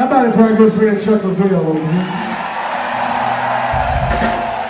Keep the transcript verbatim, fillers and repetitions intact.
How about it for our good friend Chuck LaVille over here?